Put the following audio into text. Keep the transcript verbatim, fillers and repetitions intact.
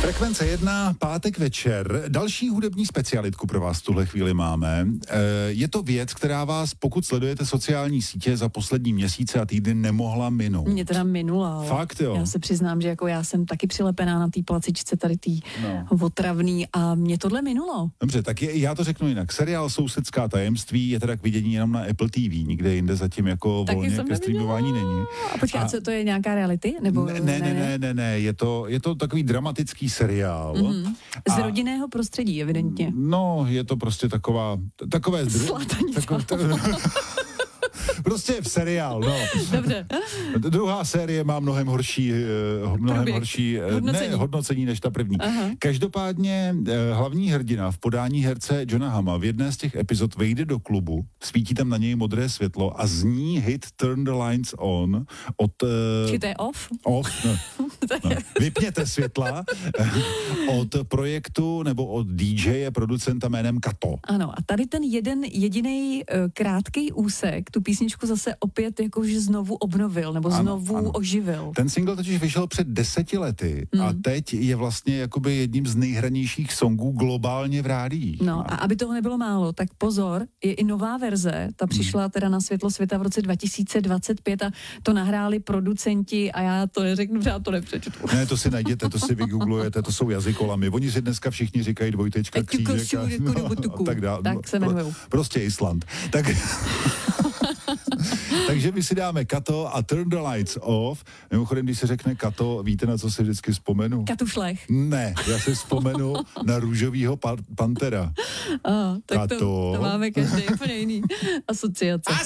Frekvence jedna, pátek večer. Další hudební specialitku pro vás v tuhle chvíli máme. Je to věc, která vás, pokud sledujete sociální sítě, za poslední měsíce a týdny nemohla minout. Mě teda minula. Fakt jo. Já se přiznám, že jako já jsem taky přilepená na té placičce tady tý no. otravný a mě tohle minulo. Dobře, tak je, já to řeknu jinak. Seriál Sousedská tajemství je teda k vidění jenom na Apple T V, nikde jinde zatím jako taky volně ke streamování není. A počkej, a co to je nějaká reality? Nebo ne, ne, ne, ne, ne, ne, je to, je to takový dramatický seriál. Mm-hmm. Z a, rodinného prostředí, evidentně. No, je to prostě taková, takové... Takové, prostě v seriál, no. Dobře. Druhá série má mnohem horší, mnohem Průběh. horší hodnocení. Ne, hodnocení než ta první. Aha. Každopádně hlavní hrdina v podání herce Johna Hamma v jedné z těch epizod vejde do klubu, svítí tam na něj modré světlo a zní hit Turn the Lights On od... Či to je off? Off, no. no. Vypněte světla od projektu nebo od D J producenta jménem Kato. Ano, a tady ten jeden jediný uh, krátký úsek tu písničku zase opět jakože znovu obnovil, nebo ano, znovu ano. oživil. Ten single totiž vyšel před deseti lety hmm. a teď je vlastně jakoby jedním z nejhranějších songů globálně v rádiích. No a aby toho nebylo málo, tak pozor, je i nová verze, ta přišla hmm. teda na světlo světa v roce dva tisíce dvacet pět a to nahráli producenti a já to neřeknu, že já to nepřečtu. Ne, to si najděte, to si vygooglujete, to jsou jazykolamy. Oni si dneska všichni říkají dvojtečka, křížek a, no, a tak dále. Tak se jmenujou. Prostě Island. Tak... Takže my si dáme Kato a Turn the Lights Off. Mimochodem, když se řekne Kato, víte, na co se vždycky vzpomenu? Katušlech. Ne, já se vzpomenu na růžovýho pa- pantera. Oh, tak Kato. To, to máme každý úplně jiný asociace.